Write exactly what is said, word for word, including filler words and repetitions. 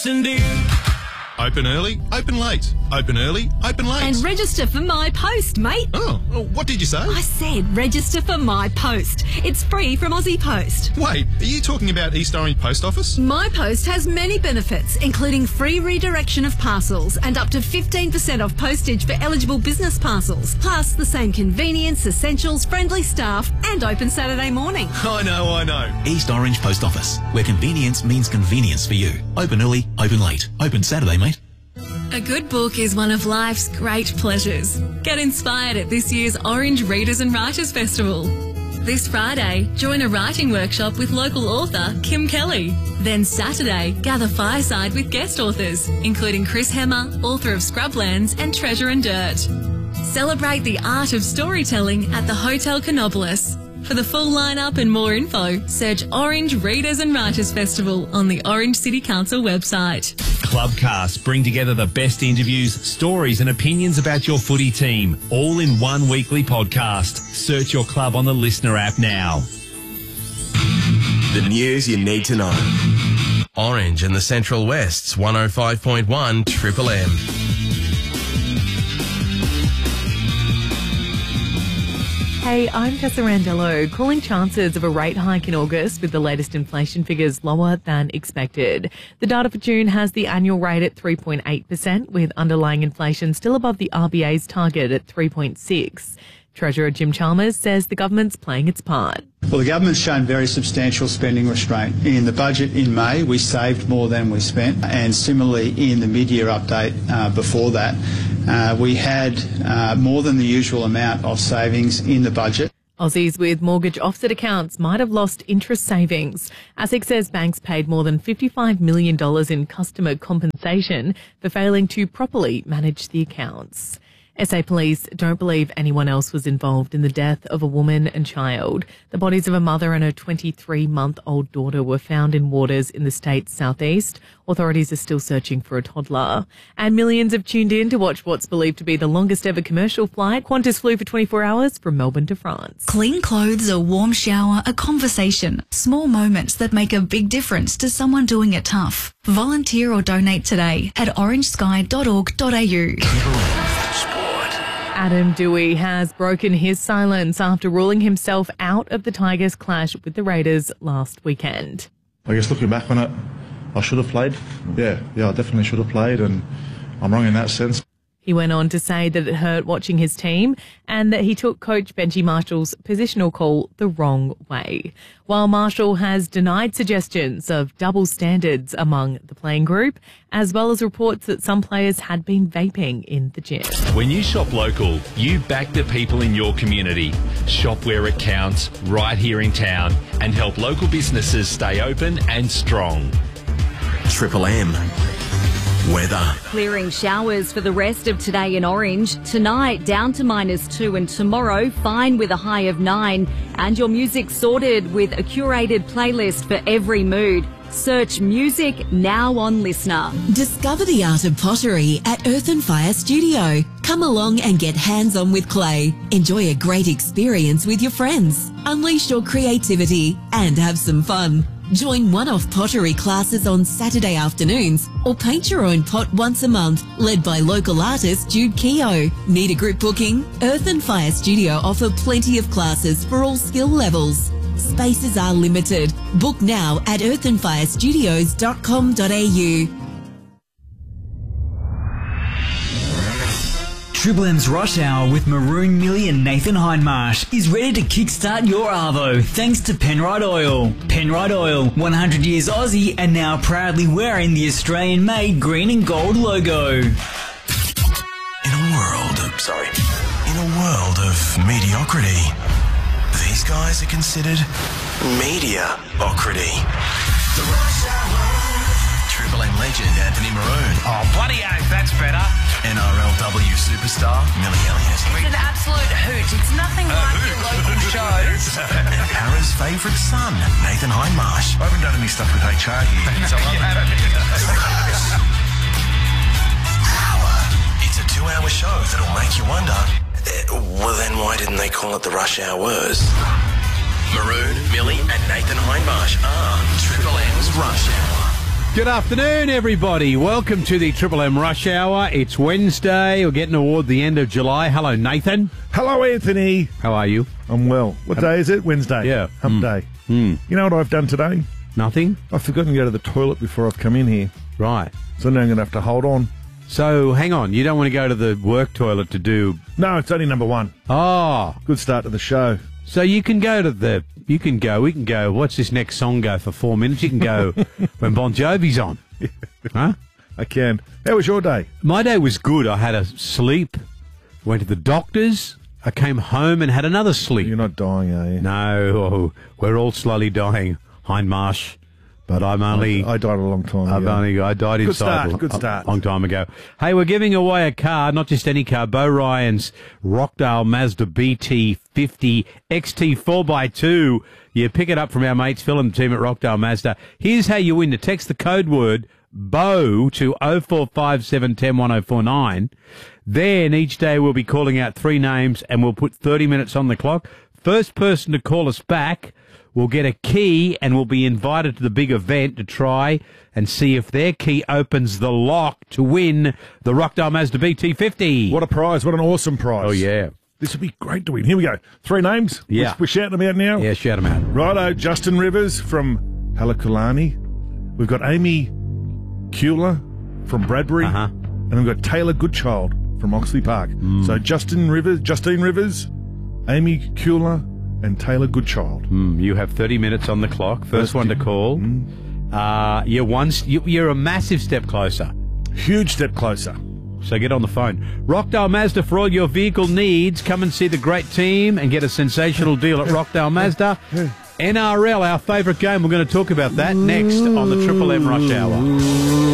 Indeed. Open early, open late. Open early, open late. And register for My Post, mate. Oh, well, what did you say? I said register for My Post. It's free from Aussie Post. Wait, are you talking about East Orange Post Office? My Post has many benefits, including free redirection of parcels and up to fifteen percent off postage for eligible business parcels. Plus the same convenience, essentials, friendly staff and open Saturday morning. I know, I know. East Orange Post Office, where convenience means convenience for you. Open early, open late. Open Saturday, mate. A good book is one of life's great pleasures. Get inspired at this year's Orange Readers and Writers Festival. This Friday, join a writing workshop with local author Kim Kelly. Then Saturday, gather fireside with guest authors, including Chris Hemmer, author of Scrublands and Treasure and Dirt. Celebrate the art of storytelling at the Hotel Canopolis. For the full lineup and more info, search Orange Readers and Writers Festival on the Orange City Council website. Clubcast bring together the best interviews, stories and opinions about your footy team, all in one weekly podcast. Search your club on the Listener app now. The news you need to know. Orange and the Central West's one oh five point one Triple M. Hey, I'm Tessa Randello, calling chances of a rate hike in August with the latest inflation figures lower than expected. The data for June has the annual rate at three point eight percent, with underlying inflation still above the R B A's target at three point six. Treasurer Jim Chalmers says the government's playing its part. Well, the government's shown very substantial spending restraint. In the budget in May, we saved more than we spent, and similarly in the mid-year update uh, before that, uh, we had uh, more than the usual amount of savings in the budget. Aussies with mortgage offset accounts might have lost interest savings. ASIC says banks paid more than fifty-five million dollars in customer compensation for failing to properly manage the accounts. S A Police don't believe anyone else was involved in the death of a woman and child. The bodies of a mother and her twenty-three-month-old daughter were found in waters in the state's southeast. Authorities are still searching for a toddler. And millions have tuned in to watch what's believed to be the longest ever commercial flight. Qantas flew for twenty-four hours from Melbourne to France. Clean clothes, a warm shower, a conversation. Small moments that make a big difference to someone doing it tough. Volunteer or donate today at orange sky dot org dot a u. Adam Doueihi has broken his silence after ruling himself out of the Tigers' clash with the Raiders last weekend. I guess looking back on it, I should have played. Yeah, yeah, I definitely should have played, and I'm wrong in that sense. He went on to say that it hurt watching his team and that he took coach Benji Marshall's positional call the wrong way. While Marshall has denied suggestions of double standards among the playing group, as well as reports that some players had been vaping in the gym. When you shop local, you back the people in your community. Shop where it counts, right here in town, and help local businesses stay open and strong. Triple M. Weather. Clearing showers for the rest of today in Orange. Tonight down to minus two, and tomorrow fine with a high of nine. And your music sorted with a curated playlist for every mood. Search music now on Listener. Discover the art of pottery at Earth and Fire Studio. Come along and get hands-on with clay. Enjoy a great experience with your friends. Unleash your creativity and have some fun. Join one-off pottery classes on Saturday afternoons or paint your own pot once a month, led by local artist Jude Keogh. Need a group booking? Earth and Fire Studio offer plenty of classes for all skill levels. Spaces are limited. Book now at earth and fire studios dot com dot a u. Triple M's Rush Hour with Maroon Millie and Nathan Hindmarsh is ready to kickstart your arvo thanks to Penrite Oil. Penrite Oil, one hundred years Aussie and now proudly wearing the Australian-made green and gold logo. In a world of, sorry, in a world of mediocrity, these guys are considered mediocrity. The Rush Hour. Triple M legend Anthony Maroon. Oh, bloody oath, that's better. N R L W superstar Millie Elliott. It's an absolute hoot. It's nothing uh, like your local shows. And Para's favourite son, Nathan Hindmarsh. I haven't done any stuff with H R here. So Hour. It's a two-hour show that'll make you wonder, uh, well then why didn't they call it the Rush Hours? Maroon, Millie and Nathan Hindmarsh are Triple M's Rush Hour. Good afternoon, everybody. Welcome to the Triple M Rush Hour. It's Wednesday. We're getting toward the end of July. Hello, Nathan. Hello, Anthony. How are you? I'm well. What day is it? Wednesday. Yeah. Hump Mm. day. Mm. You know what I've done today? Nothing? I've forgotten to go to the toilet before I've come in here. Right. So now I'm going to have to hold on. So, hang on. You don't want to go to the work toilet to do... No, it's only number one. Oh. Good start to the show. So you can go to the... You can go... We can go... What's this next song go for four minutes? You can go when Bon Jovi's on. Huh? I can. How was your day? My day was good. I had a sleep, went to the doctors, I came home and had another sleep. You're not dying, are you? No, oh, we're all slowly dying, Hindmarsh. But I'm only... I, I died a long time I've ago. only... I died Good inside start, good a, start. a long time ago. Hey, we're giving away a car, not just any car, Bo Ryan's Rockdale Mazda B T fifty X T four by two. You pick it up from our mates, Phil and the team at Rockdale Mazda. Here's how you win. To text the code word BO to oh four five seven, one oh one oh four nine. Then each day we'll be calling out three names and we'll put thirty minutes on the clock. First person to call us back will get a key and will be invited to the big event to try and see if their key opens the lock to win the Rockdale Mazda B T fifty. What a prize. What an awesome prize. Oh, yeah. This would be great to win. Here we go. Three names? Yeah. We're, we're shouting them out now? Yeah, shout them out. Righto, Justin Rivers from Halakulani. We've got Amy Keuler from Bradbury. Uh-huh. And we've got Taylor Goodchild from Oxley Park. Mm. So Justin Rivers, Justine Rivers, Amy Keuler, and Taylor Goodchild. Mm, you have thirty minutes on the clock. First, First one to call. Mm. Uh, you're, one, you're a massive step closer. Huge step closer. So get on the phone. Rockdale Mazda for all your vehicle needs. Come and see the great team and get a sensational deal at Rockdale Mazda. N R L, our favourite game. We're going to talk about that next on the Triple M Rush Hour.